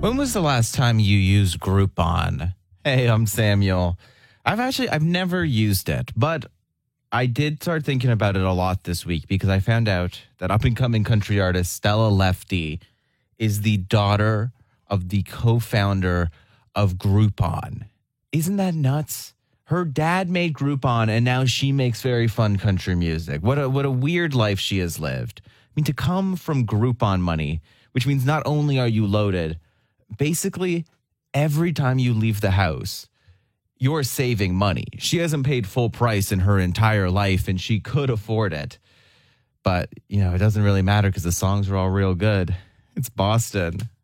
When was the last time you used Groupon? Hey, I'm Samuel. I've never used it, but I did start thinking about it a lot this week because I found out that up and coming country artist Stella Lefty is the daughter of the co-founder of Groupon. Isn't that nuts? Her dad made Groupon and now she makes very fun country music. What a weird life she has lived. I mean, to come from Groupon money, which means not only are you loaded, basically every time you leave the house, you're saving money. She hasn't paid full price in her entire life and she could afford it. But, it doesn't really matter because the songs are all real good. It's Boston.